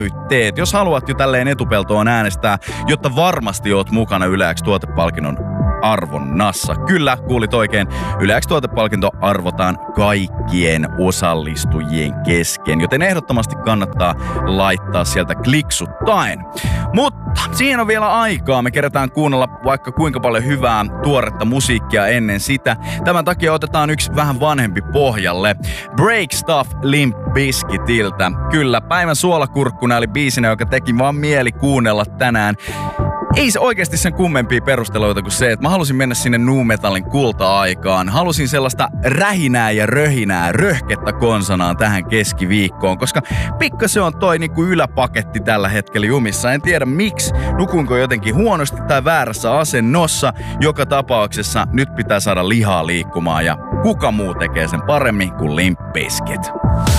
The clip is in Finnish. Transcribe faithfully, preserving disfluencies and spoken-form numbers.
teet, jos haluat jo tälleen etupeltoon äänestää, jotta varmasti oot mukana Yle X tuotepalkinnon arvonnassa. Kyllä, kuulit oikein. Yle X tuotepalkinto arvotaan kaikkien osallistujien kesken, joten ehdottomasti kannattaa laittaa sieltä kliksuttaen. Mutta siihen on vielä aikaa. Me kerätään kuunnella vaikka kuinka paljon hyvää tuoretta musiikkia ennen sitä. Tämän takia otetaan yksi vähän vanhempi pohjalle. Break Stuff Limp Bizkitiltä. Kyllä, päivän suolakurkkuna eli biisinä, joka teki vaan mieli kuunnella tänään. Ei se oikeasti sen kummempia perusteluita kuin se, että mä halusin mennä sinne nu metallin kulta-aikaan. Halusin sellaista rähinää ja röhinää, röhkettä konsanaan tähän keskiviikkoon, koska pikkasen on toi niinku yläpaketti tällä hetkellä jumissa. En tiedä miksi, nukunko jotenkin huonosti tai väärässä asennossa. Joka tapauksessa nyt pitää saada lihaa liikkumaan ja kuka muu tekee sen paremmin kuin Limp Bizkit.